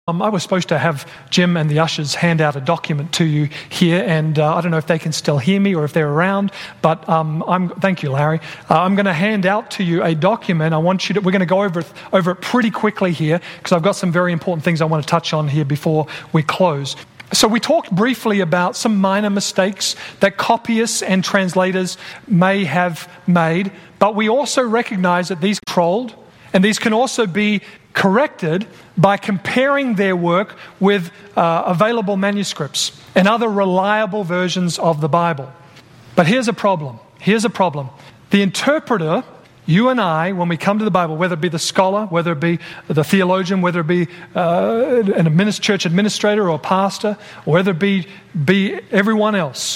I was supposed to have Jim and the ushers hand out a document to you here, and I don't know if they can still hear me or if they're around, but thank you, Larry. I'm going to hand out to you a document. We're going to go over it pretty quickly here, because I've got some very important things I want to touch on here before we close. So we talked briefly about some minor mistakes that copyists and translators may have made, but we also recognize that these are controlled, and these can also be corrected by comparing their work with available manuscripts and other reliable versions of the Bible. But here's a problem. The interpreter, you and I, when we come to the Bible, whether it be the scholar, whether it be the theologian, whether it be an church administrator or a pastor, or whether it be everyone else,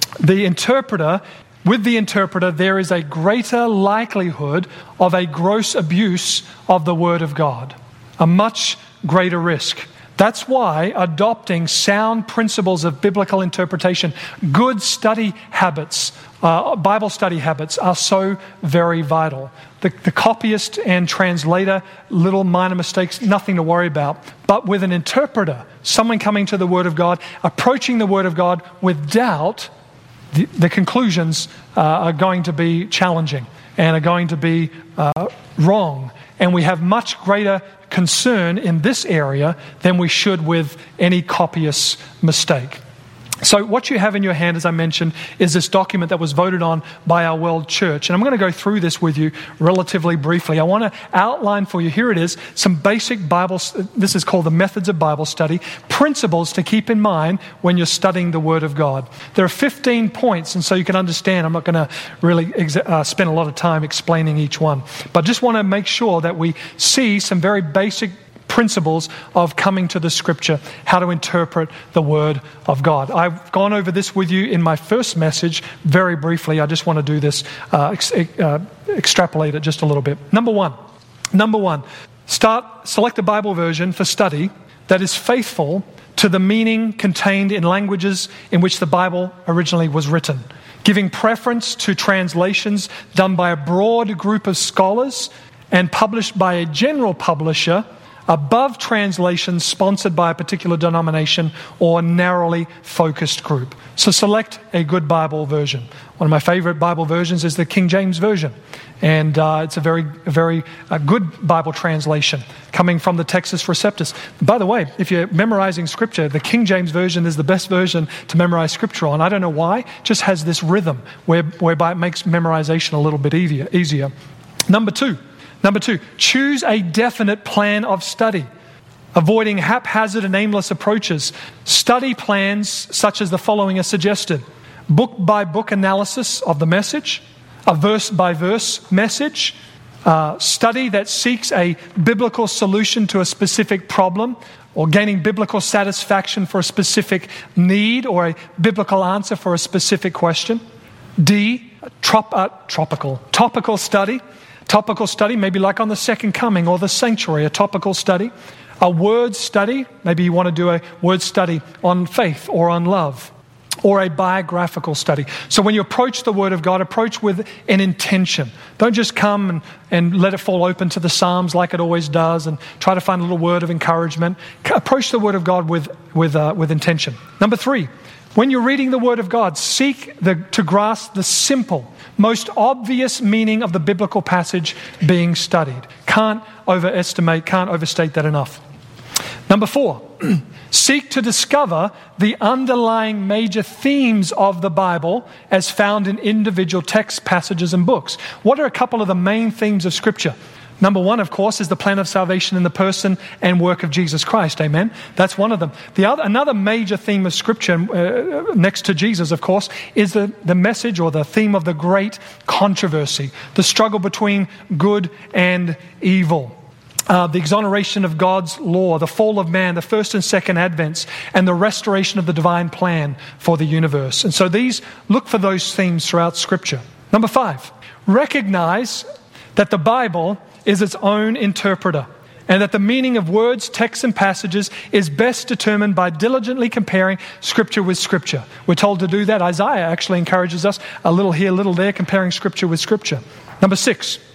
with the interpreter, there is a greater likelihood of a gross abuse of the Word of God, a much greater risk. That's why adopting sound principles of biblical interpretation, good study habits, Bible study habits are so very vital. The copyist and translator, little minor mistakes, nothing to worry about. But with an interpreter, someone coming to the Word of God, approaching the Word of God with doubt, the conclusions are going to be challenging and are going to be wrong. And we have much greater concern in this area than we should with any copyist's mistake. So what you have in your hand, as I mentioned, is this document that was voted on by our world church. And I'm going to go through this with you relatively briefly. I want to outline for you, here it is, some basic this is called the Methods of Bible Study, principles to keep in mind when you're studying the Word of God. There are 15 points, and so you can understand, I'm not going to really spend a lot of time explaining each one. But just want to make sure that we see some very basic principles of coming to the Scripture, how to interpret the Word of God. I've gone over this with you in my first message very briefly. I just want to do this, extrapolate it just a little bit. Number one, select a Bible version for study that is faithful to the meaning contained in languages in which the Bible originally was written, giving preference to translations done by a broad group of scholars and published by a general publisher above translations sponsored by a particular denomination or narrowly focused group. So select a good Bible version. One of my favorite Bible versions is the King James Version. And it's a very good Bible translation coming from the Textus Receptus. By the way, if you're memorizing Scripture, the King James Version is the best version to memorize Scripture on. I don't know why. It just has this rhythm whereby it makes memorization a little bit easier. Number two, choose a definite plan of study, avoiding haphazard and aimless approaches. Study plans such as the following are suggested: book-by-book analysis of the message, a verse-by-verse message, study that seeks a biblical solution to a specific problem, or gaining biblical satisfaction for a specific need, or a biblical answer for a specific question. D, topical study. Topical study, maybe like on the Second Coming or the Sanctuary, a topical study. A word study, maybe you want to do a word study on faith or on love. Or a biographical study. So when you approach the Word of God, approach with an intention. Don't just come and let it fall open to the Psalms like it always does and try to find a little word of encouragement. Approach the Word of God with intention. Number three, when you're reading the Word of God, seek to grasp the simple, most obvious meaning of the biblical passage being studied. Can't overstate that enough. Number four, seek to discover the underlying major themes of the Bible as found in individual text passages and books. What are a couple of the main themes of Scripture? Number one, of course, is the plan of salvation in the person and work of Jesus Christ. Amen? That's one of them. Another major theme of Scripture, next to Jesus, of course, is the message or the theme of the great controversy, the struggle between good and evil. The exoneration of God's law, the fall of man, the first and second advents, and the restoration of the divine plan for the universe. And so look for those themes throughout Scripture. Number five, recognize that the Bible is its own interpreter, and that the meaning of words, texts, and passages is best determined by diligently comparing Scripture with Scripture. We're told to do that. Isaiah actually encourages us, a little here, a little there, comparing Scripture with Scripture. Number six,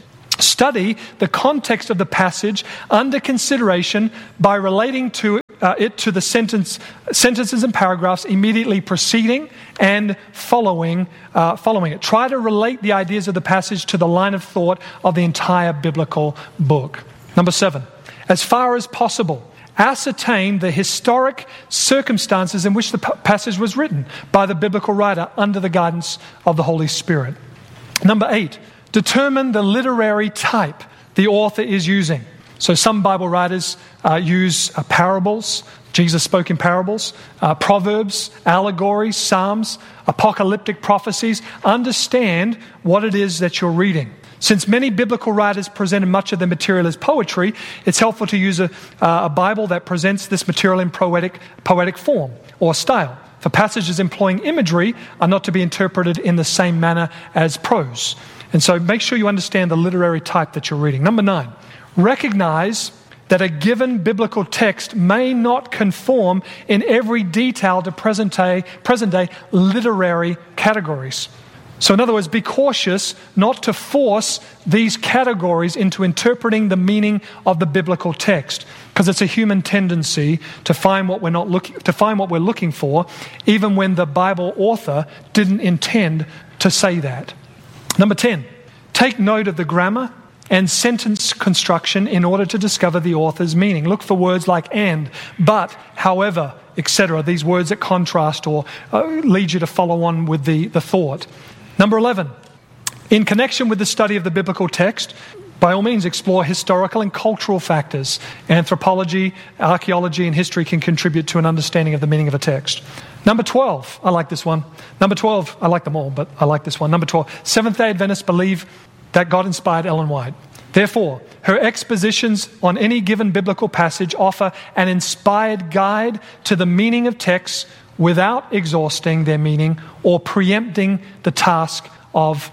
Study the context of the passage under consideration by relating it to the sentences and paragraphs immediately preceding and following it. Try to relate the ideas of the passage to the line of thought of the entire biblical book. Number 7, as far as possible, ascertain the historic circumstances in which the passage was written by the biblical writer under the guidance of the Holy Spirit. Number 8, determine the literary type the author is using. So some Bible writers use parables. Jesus spoke in parables, proverbs, allegories, psalms, apocalyptic prophecies. Understand what it is that you're reading. Since many biblical writers presented much of their material as poetry, it's helpful to use a Bible that presents this material in poetic form or style. For passages employing imagery are not to be interpreted in the same manner as prose. And so make sure you understand the literary type that you're reading. Number 9, recognize that a given biblical text may not conform in every detail to present day literary categories. So in other words, be cautious not to force these categories into interpreting the meaning of the biblical text, because it's a human tendency to find what we're looking for, even when the Bible author didn't intend to say that. Number 10, take note of the grammar and sentence construction in order to discover the author's meaning. Look for words like and, but, however, etc. These words that contrast or lead you to follow on with the thought. Number 11, in connection with the study of the biblical text, by all means explore historical and cultural factors. Anthropology, archaeology, and history can contribute to an understanding of the meaning of a text. Number 12, I like this one. Number 12, I like them all, but I like this one. Number 12, Seventh-day Adventists believe that God inspired Ellen White. Therefore, her expositions on any given biblical passage offer an inspired guide to the meaning of texts without exhausting their meaning or preempting the task of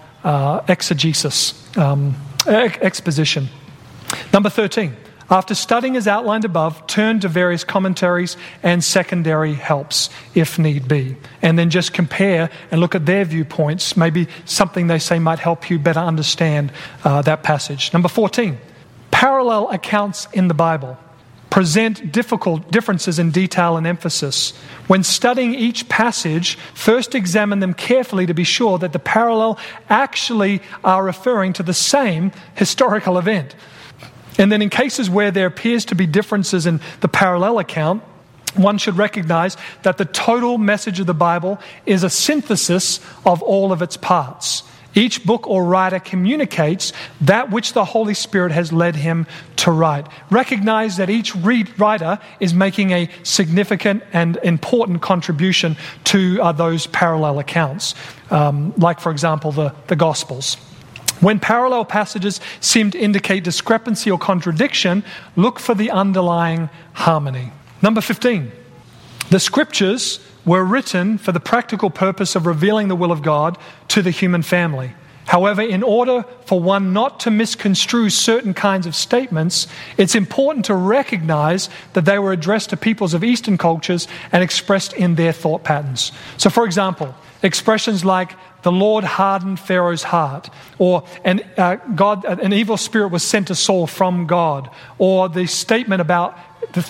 exposition. Number 13, after studying as outlined above, turn to various commentaries and secondary helps if need be. And then just compare and look at their viewpoints. Maybe something they say might help you better understand that passage. Number 14, parallel accounts in the Bible present differences in detail and emphasis. When studying each passage, first examine them carefully to be sure that the parallel actually are referring to the same historical event. And then in cases where there appears to be differences in the parallel account, one should recognize that the total message of the Bible is a synthesis of all of its parts. Each book or writer communicates that which the Holy Spirit has led him to write. Recognize that each writer is making a significant and important contribution to those parallel accounts, like, for example, the Gospels. When parallel passages seem to indicate discrepancy or contradiction, look for the underlying harmony. Number 15, the Scriptures were written for the practical purpose of revealing the will of God to the human family. However, in order for one not to misconstrue certain kinds of statements, it's important to recognize that they were addressed to peoples of Eastern cultures and expressed in their thought patterns. So, for example, expressions like the Lord hardened Pharaoh's heart, or an evil spirit was sent to Saul from God, or the statement about the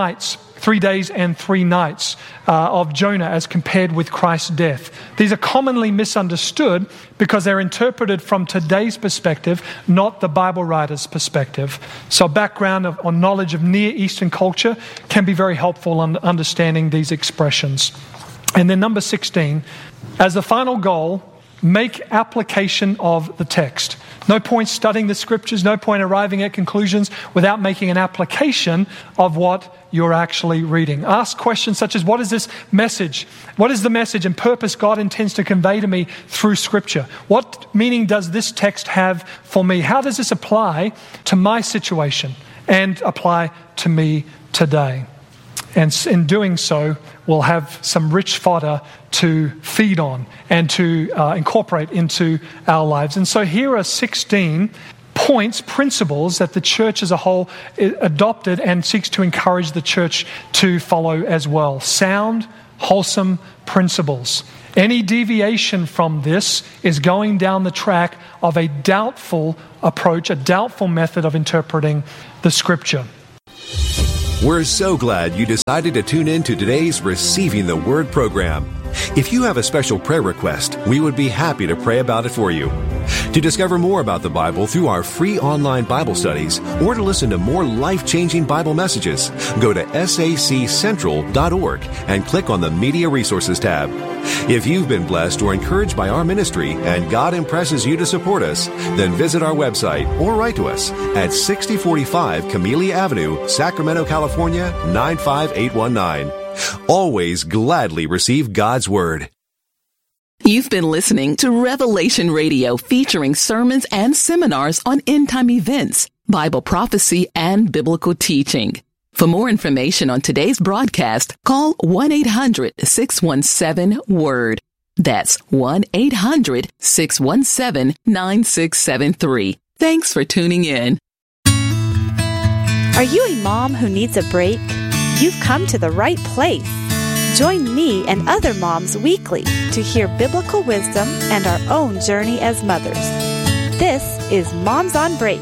3 days and 3 nights of Jonah as compared with Christ's death. These are commonly misunderstood because they're interpreted from today's perspective, not the Bible writer's perspective. So background or knowledge of Near Eastern culture can be very helpful in understanding these expressions. And then number 16, as the final goal, make application of the text. No point studying the Scriptures, no point arriving at conclusions without making an application of what you're actually reading. Ask questions such as, what is this message? What is the message and purpose God intends to convey to me through Scripture? What meaning does this text have for me? How does this apply to my situation and apply to me today? And in doing so, we'll have some rich fodder to feed on and to incorporate into our lives. And so here are 16 points, principles that the church as a whole adopted and seeks to encourage the church to follow as well. Sound, wholesome principles. Any deviation from this is going down the track of a doubtful approach, a doubtful method of interpreting the Scripture. We're so glad you decided to tune in to today's Receiving the Word program. If you have a special prayer request, we would be happy to pray about it for you. To discover more about the Bible through our free online Bible studies or to listen to more life-changing Bible messages, go to saccentral.org and click on the Media Resources tab. If you've been blessed or encouraged by our ministry and God impresses you to support us, then visit our website or write to us at 6045 Camellia Avenue, Sacramento, California, 95819. Always gladly receive God's Word. You've been listening to Revelation Radio, featuring sermons and seminars on end-time events, Bible prophecy, and biblical teaching. For more information on today's broadcast, call 1-800-617-WORD. That's 1-800-617-9673. Thanks for tuning in. Are you a mom who needs a break? You've come to the right place. Join me and other moms weekly to hear biblical wisdom and our own journey as mothers. This is Moms on Break.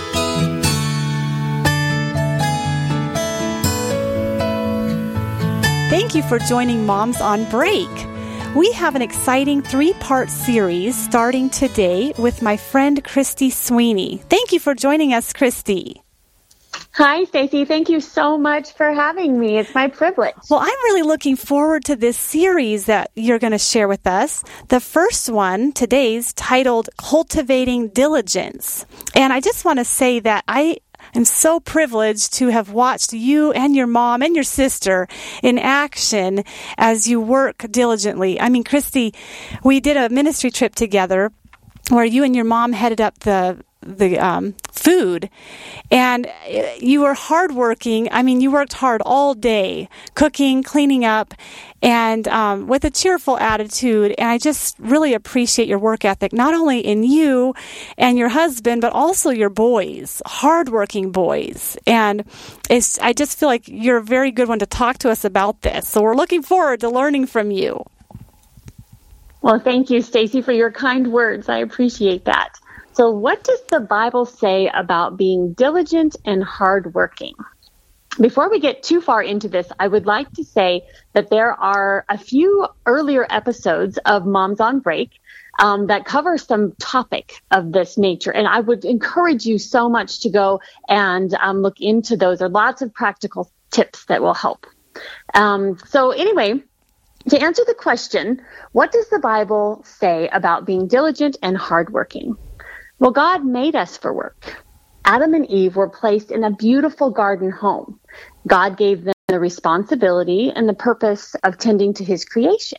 Thank you for joining Moms on Break. We have an exciting 3-part series starting today with my friend Christy Sweeney. Thank you for joining us, Christy. Hi, Stacy. Thank you so much for having me. It's my privilege. Well, I'm really looking forward to this series that you're going to share with us. The first one, today's, titled Cultivating Diligence. And I just want to say that I am so privileged to have watched you and your mom and your sister in action as you work diligently. I mean, Christy, we did a ministry trip together where you and your mom headed up the food, and you were hardworking. I mean, you worked hard all day, cooking, cleaning up, and with a cheerful attitude. And I just really appreciate your work ethic, not only in you and your husband, but also your boys, hardworking boys. And I just feel like you're a very good one to talk to us about this. So we're looking forward to learning from you. Well, thank you, Stacy, for your kind words. I appreciate that. So what does the Bible say about being diligent and hardworking? Before we get too far into this, I would like to say that there are a few earlier episodes of Moms on Break that cover some topic of this nature. And I would encourage you so much to go and look into those. There are lots of practical tips that will help. So anyway, to answer the question, what does the Bible say about being diligent and hardworking? Well, God made us for work. Adam and Eve were placed in a beautiful garden home. God gave them the responsibility and the purpose of tending to his creation.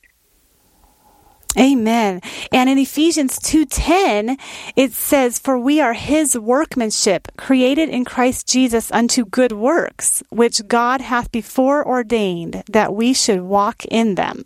Amen. And in Ephesians 2:10, it says, "For we are his workmanship, created in Christ Jesus unto good works, which God hath before ordained that we should walk in them."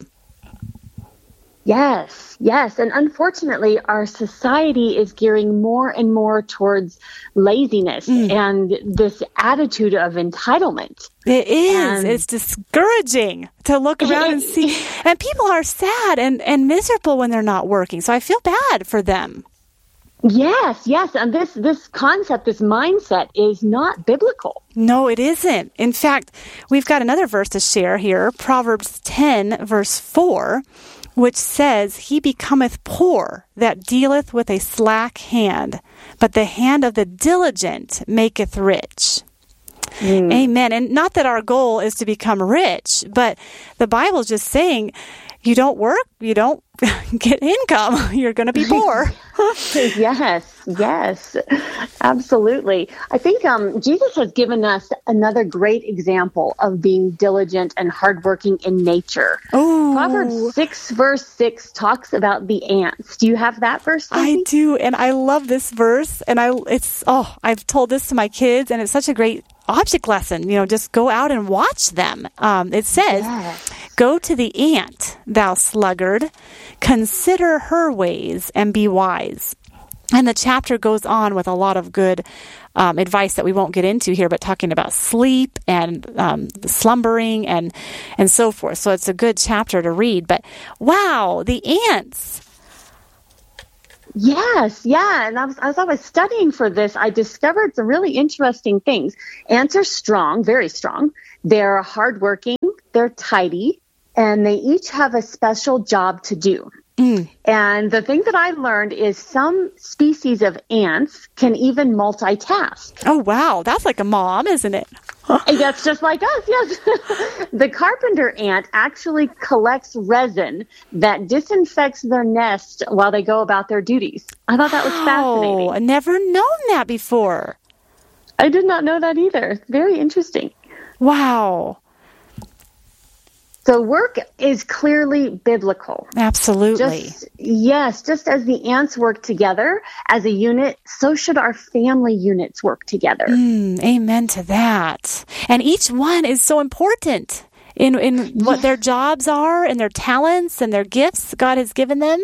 Yes. And unfortunately, our society is gearing more and more towards laziness and this attitude of entitlement. It is. It's discouraging to look around and see. And people are sad and miserable when they're not working. So I feel bad for them. Yes. And this concept, this mindset is not biblical. No, it isn't. In fact, we've got another verse to share here, Proverbs 10, verse 4. Which says, "He becometh poor that dealeth with a slack hand, but the hand of the diligent maketh rich." Amen. And not that our goal is to become rich, but the Bible is just saying, you don't work, you don't get income, you're going to be poor. Yes, absolutely. I think Jesus has given us another great example of being diligent and hardworking in nature. Ooh. Proverbs 6, verse 6 talks about the ants. Do you have that verse, Stacey? I do, and I love this verse, and I've told this to my kids, and it's such a great object lesson. Just go out and watch them. It says, "Go to the ant, thou sluggard, consider her ways and be wise. And the chapter goes on with a lot of good advice that we won't get into here, but talking about sleep and slumbering and so forth. So it's a good chapter to read. But wow, the ants. Yes, yeah. And as I was studying for this, I discovered some really interesting things. Ants are strong, very strong. They're hardworking, they're tidy, and they each have a special job to do. And the thing that I learned is some species of ants can even multitask. Oh, wow. That's like a mom, isn't it? That's just like us, yes. The carpenter ant actually collects resin that disinfects their nest while they go about their duties. I thought that was fascinating. Oh, I never known that before. I did not know that either. Very interesting. Wow. So work is clearly biblical. Absolutely. Just as the ants work together as a unit, so should our family units work together. Amen to that. And each one is so important in what their jobs are and their talents and their gifts God has given them.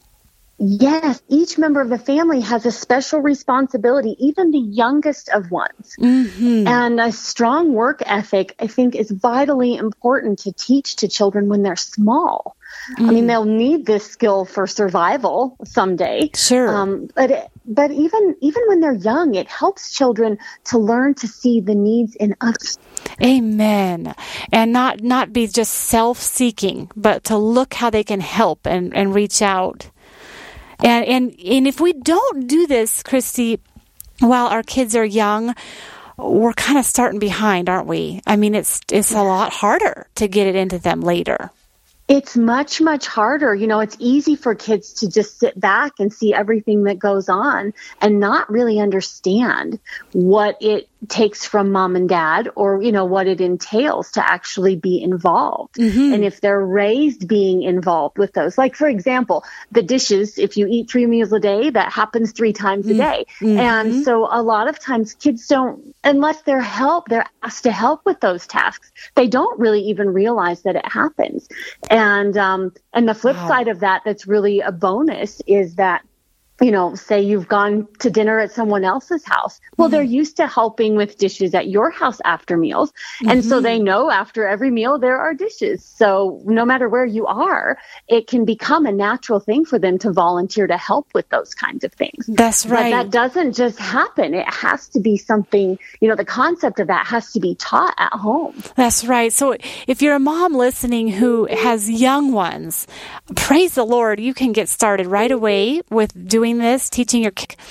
Yes, each member of the family has a special responsibility, even the youngest of ones. And a strong work ethic, I think, is vitally important to teach to children when they're small. I mean, they'll need this skill for survival someday. Sure. But even when they're young, it helps children to learn to see the needs in others. Amen. And not be just self-seeking, but to look how they can help and reach out. And if we don't do this, Christy, while our kids are young, we're kind of starting behind, aren't we? I mean, it's a lot harder to get it into them later. It's much, much harder. You know, it's easy for kids to just sit back and see everything that goes on and not really understand what it takes from mom and dad, or, you know, what it entails to actually be involved. And if they're raised being involved with those, like, for example, the dishes, if you eat 3 meals a day, that happens 3 times a day. And so a lot of times kids don't, unless they're asked to help with those tasks, they don't really even realize that it happens. And the flip side of that, that's really a bonus, is that, you know, say you've gone to dinner at someone else's house. Well, they're used to helping with dishes at your house after meals. And so they know after every meal there are dishes. So no matter where you are, it can become a natural thing for them to volunteer to help with those kinds of things. That's right. But that doesn't just happen. It has to be something, you know, the concept of that has to be taught at home. That's right. So if you're a mom listening who has young ones, praise the Lord, you can get started right away with doing this, teaching your kids.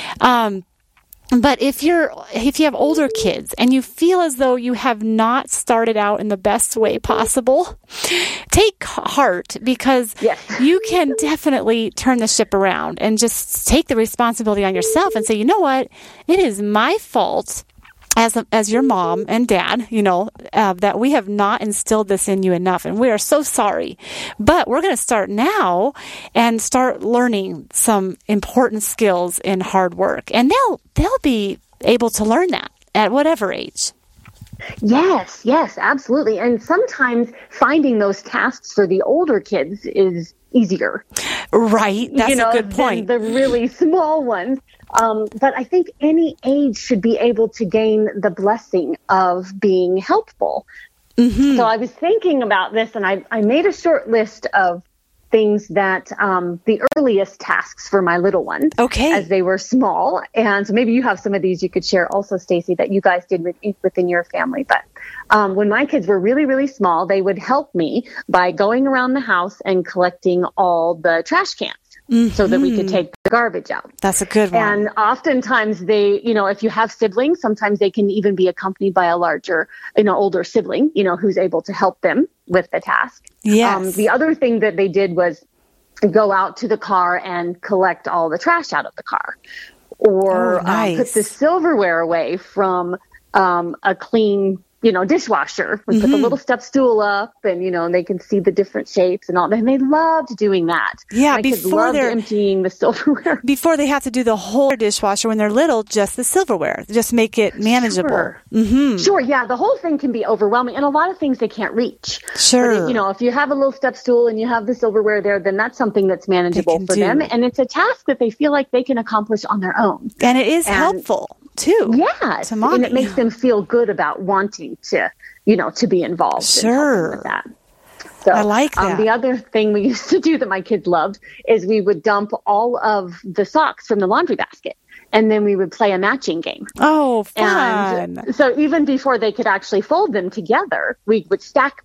But if you have older kids and you feel as though you have not started out in the best way possible, take heart, because you can definitely turn the ship around and just take the responsibility on yourself and say, you know what, it is my fault as your mom and dad, you know, that we have not instilled this in you enough, and we are so sorry. But we're going to start now and start learning some important skills in hard work, and they'll be able to learn that at whatever age. Yes, absolutely. And sometimes finding those tasks for the older kids is easier. Right. That's a good point. Than the really small ones. But I think any age should be able to gain the blessing of being helpful. So I was thinking about this, and I made a short list of things that the earliest tasks for my little ones as they were small. And so maybe you have some of these you could share also, Stacy, that you guys did within your family. But when my kids were really, really small, they would help me by going around the house and collecting all the trash cans. So that we could take the garbage out. That's a good one. And oftentimes they, you know, if you have siblings, sometimes they can even be accompanied by a larger, you know, older sibling, you know, who's able to help them with the task. Yes. The other thing that they did was go out to the car and collect all the trash out of the car, or put the silverware away from a clean, dishwasher. We put the little step stool up and, and they can see the different shapes and all that. And they loved doing that. Yeah, my kids loved emptying the silverware. Before they have to do the whole dishwasher when they're little, just the silverware. Just make it manageable. Sure. Mm-hmm. Sure, yeah. The whole thing can be overwhelming. And a lot of things they can't reach. Sure. But, if you have a little step stool and you have the silverware there, then that's something that's manageable for them. And it's a task that they feel like they can accomplish on their own. And it is helpful too. Yes. And it makes them feel good about wanting to, to be involved. Sure. With that. So, I like that. The other thing we used to do that my kids loved is we would dump all of the socks from the laundry basket. And then we would play a matching game. Oh, fun. And so even before they could actually fold them together, we would stack